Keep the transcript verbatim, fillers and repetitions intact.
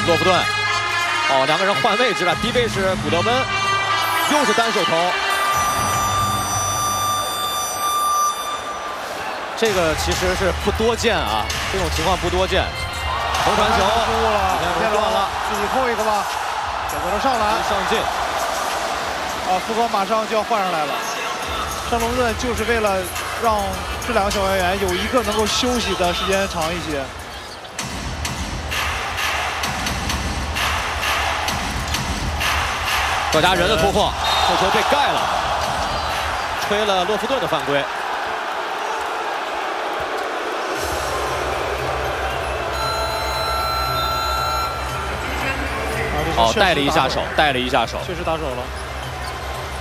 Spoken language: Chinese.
洛夫顿，哦，两个人换位置了，低位是古德温，又是单手投。这个其实是不多见啊，这种情况不多见。横传球， 失误了， 天乱了， 自己扣一个吧，选择了上篮， 上进。 啊，福格马上就要换上来了。上洛夫顿就是为了让这两个小外援有一个能够休息的时间长一些。 客家人的突破，这球被盖了，吹了洛夫顿的犯规。哦，带了一下手，带了一下手， 确实打手了。